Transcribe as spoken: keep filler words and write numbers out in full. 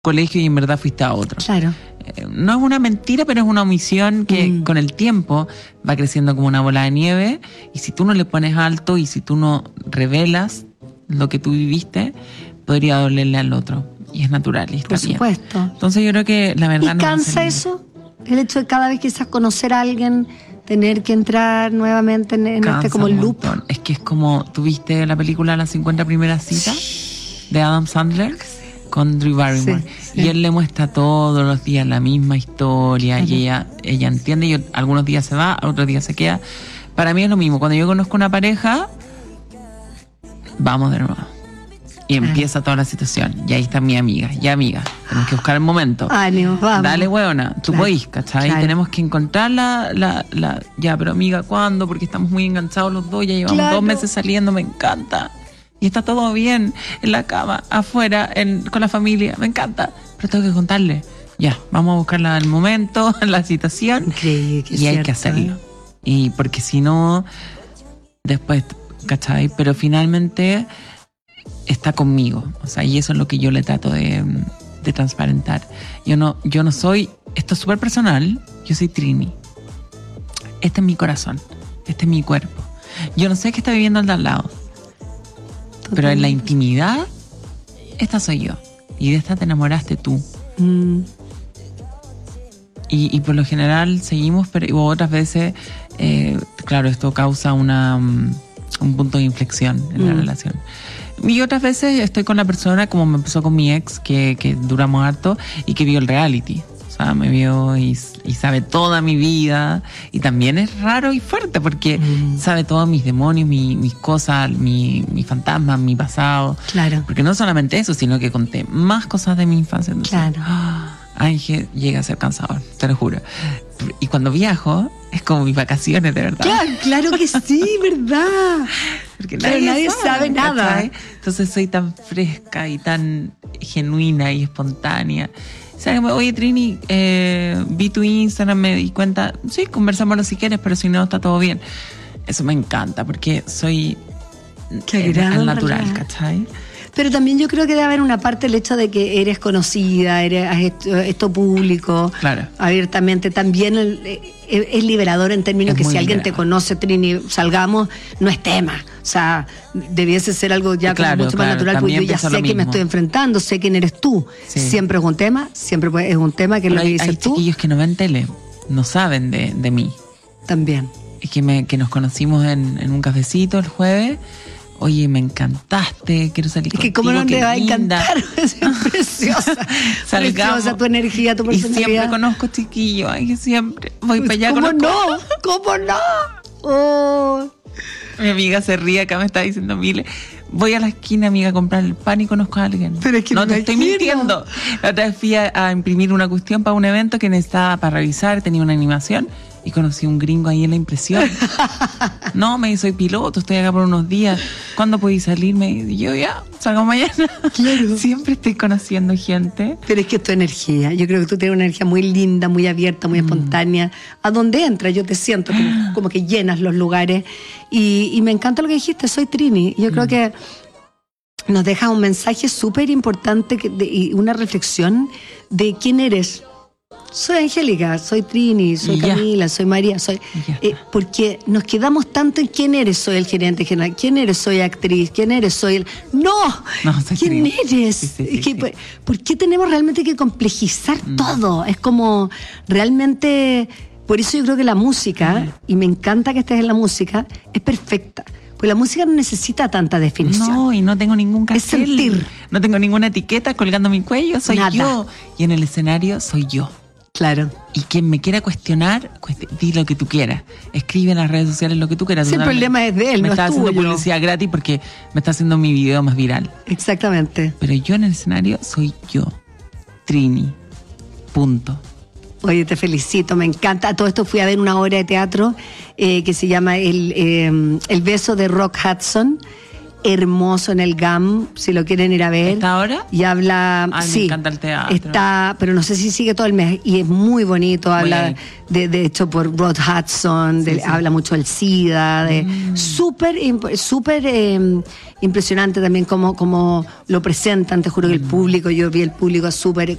colegio y en verdad fuiste a otro. Claro. Eh, no es una mentira, pero es una omisión que mm. con el tiempo va creciendo como una bola de nieve, y si tú no le pones alto y si tú no revelas lo que tú viviste, podría dolerle al otro. Y es natural y está Por supuesto. bien. Entonces yo creo que la verdad ¿Y no cansa eso? El hecho de cada vez que quizás conocer a alguien, tener que entrar nuevamente en, en este como loop. Montón. Es que es como, ¿tú viste la película Las cincuenta primeras citas? Sí. De Adam Sandler. Sí. Con Drew Barrymore. Sí, sí. Y él le muestra todos los días la misma historia. Uh-huh. Y ella, ella entiende, y algunos días se va, otros días se queda. Para mí es lo mismo. Cuando yo conozco una pareja, vamos de nuevo. Y empieza uh-huh. toda la situación. Y ahí está mi amiga. Ya, amiga, tenemos que buscar el momento. Ánimo, vamos. Dale, huevona, tú claro. podís, ¿cachai? Claro. Tenemos que encontrar la, la, la... Ya, pero amiga, ¿cuándo? Porque estamos muy enganchados los dos. Ya llevamos claro. dos meses saliendo, me encanta. Y está todo bien, en la cama, afuera, en, con la familia, me encanta. Pero tengo que contarle. Ya, vamos a buscar el momento, la situación. Increíble, que y cierto, hay que hacerlo. ¿eh? Y porque si no, después, ¿cachai? Pero finalmente está conmigo. O sea, y eso es lo que yo le trato de, de transparentar. Yo no, yo no soy, esto es súper personal, yo soy Trini. Este es mi corazón, este es mi cuerpo. Yo no sé qué está viviendo el de al lado. Pero en la intimidad, esta soy yo. Y de esta te enamoraste tú. Mm. Y, y por lo general seguimos, pero otras veces, eh, claro, esto causa una, um, un punto de inflexión en mm. la relación. Y otras veces estoy con la persona, como me pasó con mi ex, que, que duramos harto, y que vio el reality. O sea, me vio y, y sabe toda mi vida. Y también es raro y fuerte porque mm. sabe todos mis demonios, mi, mis cosas, mi, mi fantasmas, mi pasado. Claro. Porque no solamente eso, sino que conté más cosas de mi infancia. Entonces, claro. Ay, que llega a ser cansador, te lo juro. Y cuando viajo, es como mis vacaciones, de verdad. Claro, claro que sí, ¿verdad? Porque Pero nadie, nadie sabe, sabe nada. ¿cachai? Entonces soy tan fresca y tan genuina y espontánea. O sea, oye, Trini, eh, vi tu Instagram, me di cuenta, sí, conversámoslo si quieres, pero si no, está todo bien. Eso me encanta, porque soy Qué eh, al natural, ¿cachai? Pero también yo creo que debe haber una parte del hecho de que eres conocida, eres esto, esto público, claro. abiertamente. También el, es, es liberador en términos es que si alguien liberador. Te conoce, Trini, salgamos, no es tema. O sea, debiese ser algo ya claro, como mucho claro, más natural, porque yo ya sé que me estoy enfrentando, sé quién eres tú. Sí. Siempre es un tema, siempre es un tema que es lo que dices hay tú. Hay chiquillos que no ven tele, no saben de, de mí. También. Es que, me, que nos conocimos en, en un cafecito el jueves. Oye, me encantaste, quiero salir contigo. Es que cómo no te va a encantar, es preciosa. Preciosa tu energía, tu personalidad. Y siempre conozco chiquillos, ay, que siempre voy pues para allá. ¿Cómo no? ¿Cómo no? Oh. Mi amiga se ríe, acá me está diciendo Mile, voy a la esquina, amiga, a comprar el pan y conozco a alguien. Pero es que no te estoy mintiendo. La otra vez fui a, a imprimir una cuestión para un evento que necesitaba para revisar, tenía una animación. Y conocí a un gringo ahí en la impresión. No, me dice, soy piloto, estoy acá por unos días. ¿Cuándo podéis salir? Me dice, yo ya, salgo mañana. Claro. Siempre estoy conociendo gente. Pero es que es tu energía. Yo creo que tú tienes una energía muy linda, muy abierta, muy mm. espontánea. A donde entras, yo te siento como, como que llenas los lugares. Y, y me encanta lo que dijiste, soy Trini. Yo mm. creo que nos deja un mensaje súper importante que, de, y una reflexión de quién eres. Soy Angélica, soy Trini, soy ya. Camila, soy María, soy eh, porque nos quedamos tanto en quién eres, soy el gerente general, quién eres, soy actriz, quién eres, soy el... ¡No! no soy ¿Quién Trini. eres? Sí, sí, sí, que, sí. ¿Por qué tenemos realmente que complejizar mm. todo? Es como realmente... Por eso yo creo que la música, mm. y me encanta que estés en la música, es perfecta. Pues la música no necesita tanta definición. No, y no tengo ningún cartel. Es sentir. No tengo ninguna etiqueta colgando mi cuello, soy Nada. yo. Y en el escenario soy yo. Claro. Y quien me quiera cuestionar, cuest- di lo que tú quieras. Escribe en las redes sociales lo que tú quieras. Sí, el problema es de él, me no está es haciendo tuyo. publicidad gratis porque me está haciendo mi video más viral. Exactamente. Pero yo en el escenario soy yo. Trini. Punto. Oye, te felicito, me encanta. A todo esto fui a ver una obra de teatro eh, que se llama El, eh, El beso de Rock Hudson. hermoso en el G A M, si lo quieren ir a ver. ¿Está ahora? Y habla, Ay, sí, me encanta el teatro. Está, pero no sé si sigue todo el mes, y es muy bonito, habla de, de hecho por Rod Hudson, de, sí, sí. habla mucho del SIDA, de mm. súper, súper eh, impresionante también cómo, cómo lo presentan, te juro que el público, yo vi el público súper